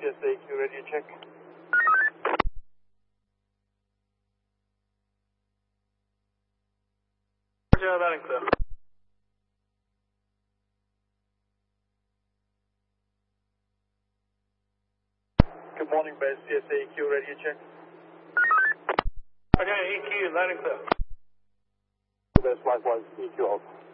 CSA EQ radio check. Loud and clear. Good morning, base CSA EQ radio check. Okay, EQ loud and clear. Base likewise EQ off.